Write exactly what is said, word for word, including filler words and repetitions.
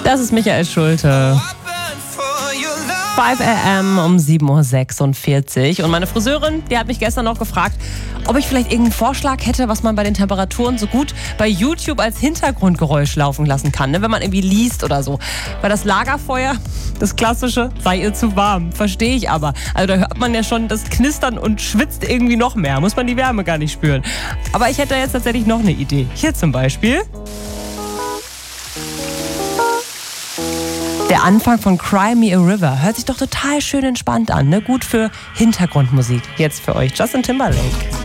Das ist Michael Schulte. fünf a m um sieben Uhr sechsundvierzig. Und meine Friseurin, die hat mich gestern noch gefragt, ob ich vielleicht irgendeinen Vorschlag hätte, was man bei den Temperaturen so gut bei YouTube als Hintergrundgeräusch laufen lassen kann, ne? Wenn man irgendwie liest oder so. Weil das Lagerfeuer, das klassische, sei ihr zu warm, verstehe ich aber. Also da hört man ja schon das Knistern und schwitzt irgendwie noch mehr. Muss man die Wärme gar nicht spüren. Aber ich hätte jetzt tatsächlich noch eine Idee. Hier zum Beispiel. Der Anfang von Cry Me a River hört sich doch total schön entspannt an, ne? Gut für Hintergrundmusik. Jetzt für euch Justin Timberlake.